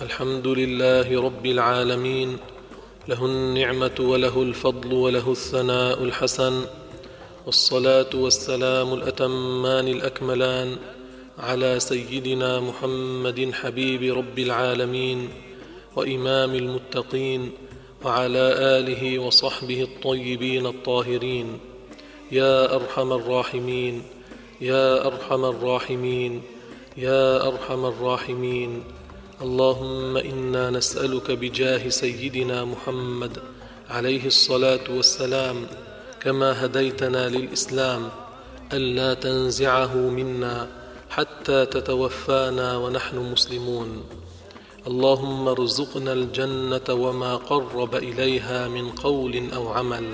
الحمد لله رب العالمين، له النعمة وله الفضل وله الثناء الحسن، والصلاة والسلام الأتمان الأكملان على سيدنا محمد حبيب رب العالمين وإمام المتقين، وعلى آله وصحبه الطيبين الطاهرين. يا أرحم الراحمين، يا أرحم الراحمين، يا أرحم الراحمين. اللهم إنا نسألك بجاه سيدنا محمد عليه الصلاة والسلام كما هديتنا للإسلام ألا تنزعه منا حتى تتوفانا ونحن مسلمون. اللهم ارزقنا الجنة وما قرب إليها من قول أو عمل.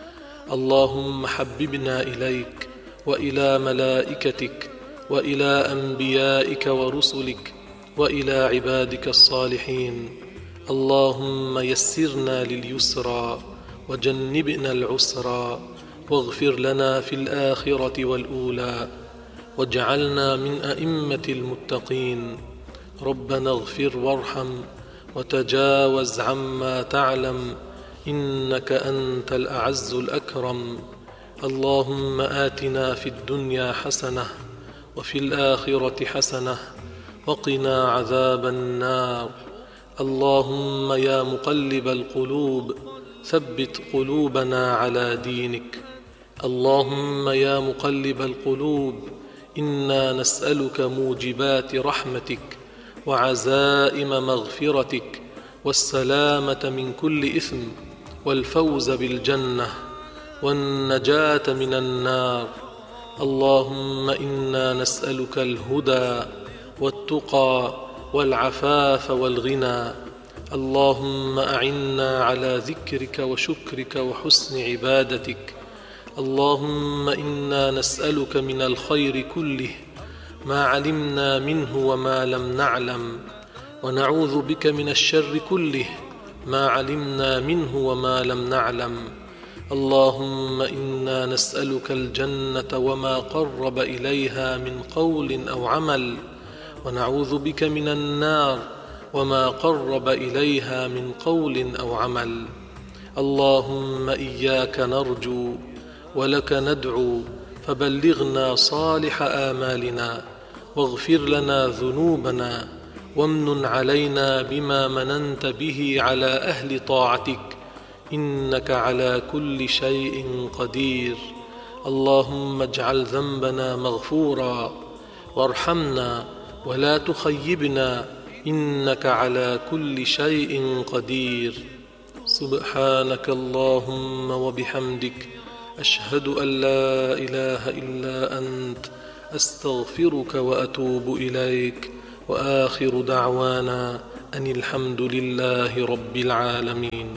اللهم حببنا إليك وإلى ملائكتك وإلى أنبيائك ورسلك وإلى عبادك الصالحين. اللهم يسرنا لليسرى وجنبنا العسرى، واغفر لنا في الآخرة والأولى، واجعلنا من أئمة المتقين. ربنا اغفر وارحم وتجاوز عما تعلم، إنك أنت الأعز الأكرم. اللهم آتنا في الدنيا حسنة وفي الآخرة حسنة وقنا عذاب النار. اللهم يا مقلب القلوب ثبت قلوبنا على دينك. اللهم يا مقلب القلوب إنا نسألك موجبات رحمتك وعزائم مغفرتك والسلامة من كل إثم والفوز بالجنة والنجاة من النار. اللهم إنا نسألك الهدى والتقى والعفاف والغنى. اللهم أعنا على ذكرك وشكرك وحسن عبادتك. اللهم إنا نسألك من الخير كله ما علمنا منه وما لم نعلم، ونعوذ بك من الشر كله ما علمنا منه وما لم نعلم. اللهم إنا نسألك الجنة وما قرب إليها من قول أو عمل، ونعوذ بك من النار وما قرب إليها من قول أو عمل. اللهم إياك نرجو ولك ندعو، فبلغنا صالح آمالنا، واغفر لنا ذنوبنا، وامنن علينا بما مننت به على أهل طاعتك، إنك على كل شيء قدير. اللهم اجعل ذنبنا مغفورا، وارحمنا ولا تخيبنا، إنك على كل شيء قدير. سبحانك اللهم وبحمدك، أشهد أن لا إله إلا أنت، أستغفرك وأتوب إليك، وآخر دعوانا أن الحمد لله رب العالمين.